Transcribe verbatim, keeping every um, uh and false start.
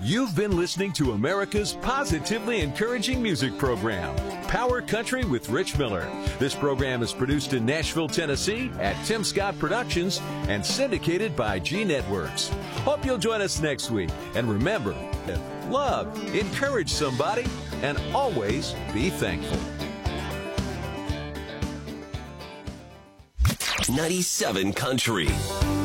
You've been listening to America's positively encouraging music program, Power Country with Rich Miller. This program is produced in Nashville, Tennessee at Tim Scott Productions and syndicated by G Networks. Hope you'll join us next week. And remember, love, encourage somebody, and always be thankful. ninety-seven Country.